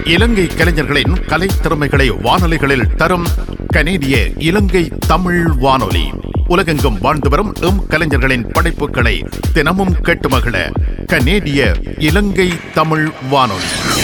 இலங்கை கலைஞர்களின் கலை திறமைகளை வானொலிகளில் தரும் கனேடிய இலங்கை தமிழ் வானொலி. உலகெங்கும் வாழ்ந்து வரும் கலைஞர்களின் படைப்புகளை தினமும் கேட்டு மகிழ கனேடிய இலங்கை தமிழ் வானொலி.